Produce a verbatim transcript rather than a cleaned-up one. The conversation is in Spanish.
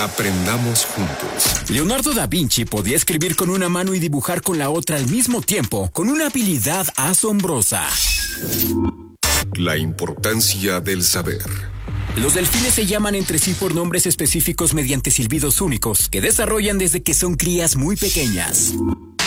Aprendamos juntos. Leonardo da Vinci podía escribir con una mano y dibujar con la otra al mismo tiempo, con una habilidad asombrosa. La importancia del saber. Los delfines se llaman entre sí por nombres específicos mediante silbidos únicos que desarrollan desde que son crías muy pequeñas.